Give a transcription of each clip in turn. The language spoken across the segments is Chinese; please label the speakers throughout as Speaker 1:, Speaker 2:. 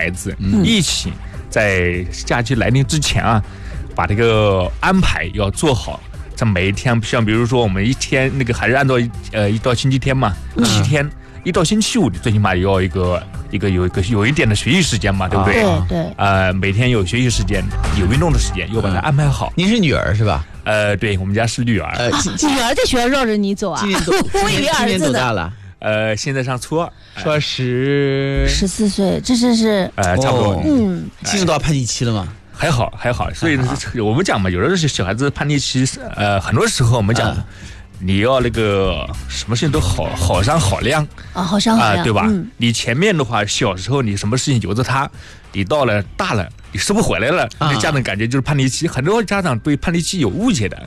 Speaker 1: 孩子一起在假期来临之前啊，把这个安排要做好。像每一天，像比如说我们一天那个还是按照一到星期天嘛，7天，一到星期五最起码也要有一点的学习时间嘛，对不对？
Speaker 2: 对。
Speaker 1: 每天有学习时间，有运动的时间，要把它安排好。
Speaker 3: 您是女儿是吧？
Speaker 1: 对，我们家是女儿。
Speaker 2: 女儿在学校绕着你走啊？
Speaker 3: 今年多大了？
Speaker 1: 现在上初二，
Speaker 3: 说
Speaker 2: 14岁，这是
Speaker 1: 差不多。
Speaker 3: 进入到叛逆期了吗？
Speaker 1: 还好，所以我们讲嘛，有的是小孩子叛逆期，很多时候我们讲，你要那个什么事情都好商好量
Speaker 2: 啊，好商好量，
Speaker 1: 对吧？你前面的话，小时候你什么事情由着他，你到了大了，你收不回来了，那家长感觉就是叛逆期，很多家长对叛逆期有误解的。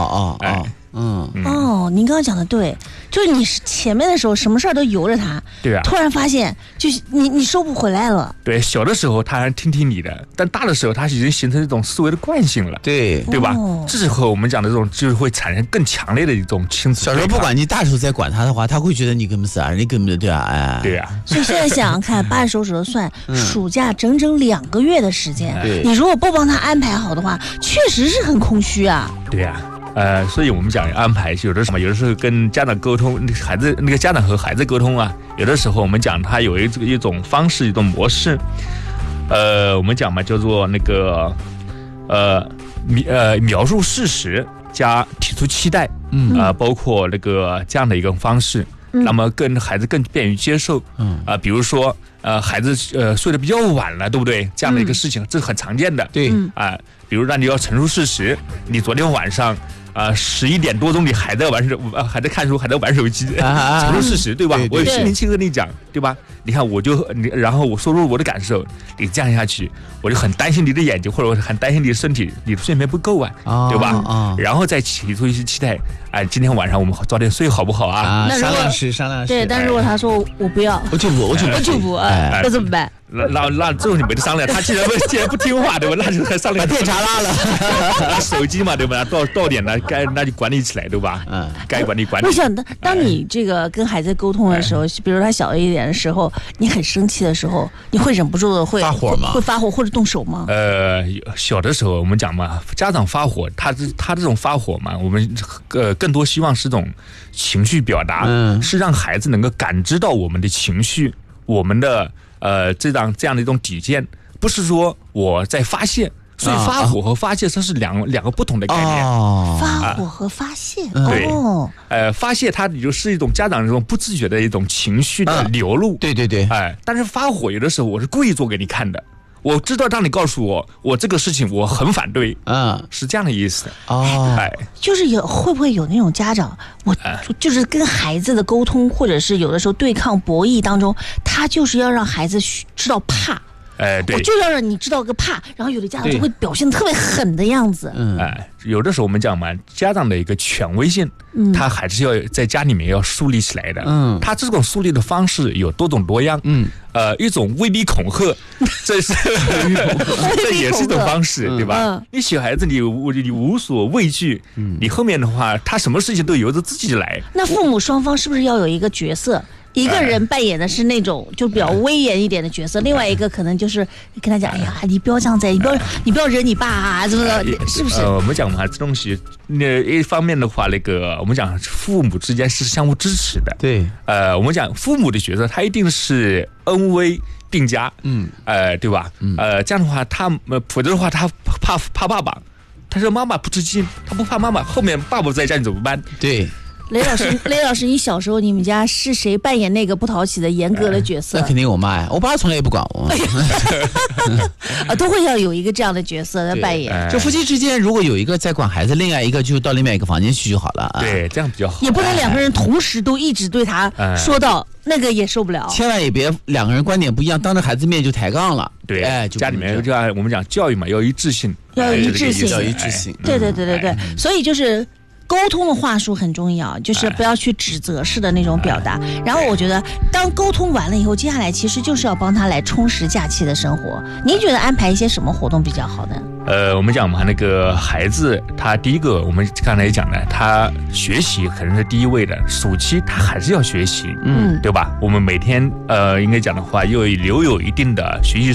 Speaker 2: 您刚刚讲的对，就是你前面的时候什么事儿都由着他，
Speaker 1: 对啊，
Speaker 2: 突然发现就是你收不回来了。
Speaker 1: 对，小的时候他还听你的，但大的时候他已经形成一种思维的惯性了，对吧？这时候我们讲的这种就是会产生更强烈的一种亲子。
Speaker 3: 小时候不管你大时候再管他的话，他会觉得你根本是你根本对啊，
Speaker 1: 对啊。
Speaker 2: 所以现在想想看，8手指头算，暑假整整2个月的时间，你如果不帮他安排好的话，确实是很空虚啊。
Speaker 1: 对呀。所以我们讲安排，有的时候跟家长沟通，孩子那个家长和孩子沟通啊，有的时候我们讲他有一种方式，一种模式，我们讲嘛叫做那个描述事实加提出期待，包括那个这样的一个方式，那么跟孩子更便于接受，比如说孩子睡得比较晚了，对不对？这样的一个事情，这是很常见的，
Speaker 3: 对
Speaker 1: 比如让你要陈述事实，你昨天晚上。11点多钟你还在还在看书，还在玩手机，陈述事实，对吧？我有心平气和跟你讲，对吧？你看然后我说出我的感受，你这样下去，我就很担心你的眼睛，或者我很担心你的身体，你的睡眠不够啊，对吧？然后再提出一些期待，今天晚上我们早点睡好不好啊？
Speaker 3: 商量是。
Speaker 2: 对，但如果他说我不要，
Speaker 3: 我就不，
Speaker 2: 那怎么办？
Speaker 1: 那这种你没得商量，他既然不听话，对吧？那就还商量。
Speaker 3: 把电闸拉了，
Speaker 1: 拿手机嘛，对吧？到点了，那就管理起来，对吧？该管理。
Speaker 2: 我想当你这个跟孩子沟通的时候，比如他小一点的时候，你很生气的时候，你会忍不住的
Speaker 3: 发火吗？
Speaker 2: 会发火或者动手吗？
Speaker 1: 小的时候我们讲嘛，家长发火，他这种发火嘛，我们更多希望是种情绪表达，是让孩子能够感知到我们的情绪，我们的这样的一种底线，不是说我在发泄。所以发火和发泄它是两个不同的概念。
Speaker 2: 发火和发泄，
Speaker 1: 对，发泄它就是一种家长这种不自觉的一种情绪的流露。
Speaker 3: 对，
Speaker 1: 但是发火有的时候我是故意做给你看的。我知道让你告诉我这个事情我很反对，是这样的意思。
Speaker 2: 就是会不会有那种家长，就是跟孩子的沟通，或者是有的时候对抗博弈当中，他就是要让孩子知道怕。
Speaker 1: 对，
Speaker 2: 我就要让你知道个怕，然后有的家长就会表现特别狠的样子。
Speaker 1: 有的时候我们讲嘛，家长的一个权威性，他还是要在家里面要树立起来的。他这种树立的方式有多种多样。一种威逼恐吓，这也是一种方式，对吧？你小孩子你无所畏惧，你后面的话他什么事情都由着自己来。
Speaker 2: 那父母双方是不是要有一个角色？一个人扮演的是那种就比较威严一点的角色，另外一个可能就是跟他讲，哎呀，你不要这样子，你不要惹你爸啊，怎么的，是不是？
Speaker 1: 我们讲嘛，这东西，一方面的话，那个我们讲父母之间是相互支持的。
Speaker 3: 对，
Speaker 1: 我们讲父母的角色，他一定是恩威并加，对吧？这样的话，否则的话，他怕爸爸，他说妈妈不吃惊，他不怕妈妈，后面爸爸在家你怎么办？
Speaker 3: 对。
Speaker 2: 雷老师，你小时候你们家是谁扮演那个不讨喜的严格的角色？
Speaker 3: 那肯定我妈呀，我爸从来也不管我。
Speaker 2: 都会要有一个这样的角色在扮演。
Speaker 3: 就夫妻之间，如果有一个在管孩子，另外一个就到另外一个房间去就好了。
Speaker 1: 对，这样比较好。
Speaker 2: 也不能两个人同时都一直对他说到那个也受不了。
Speaker 3: 千万也别两个人观点不一样，当着孩子面就抬杠了。
Speaker 1: 对，家里面就按我们讲教育嘛，要一致性，
Speaker 2: 要一致性，
Speaker 3: 要一致性。
Speaker 2: 对，所以就是。沟通的话术很重要，就是不要去指责式的那种表达。然后我觉得，当沟通完了以后，接下来其实就是要帮他来充实假期的生活。您觉得安排一些什么活动比较好呢？
Speaker 1: 我们讲嘛，那个孩子他第一个，我们刚才也讲的，他学习可能是第一位的，暑期他还是要学习，对吧？我们每天应该讲的话，要留有一定的学习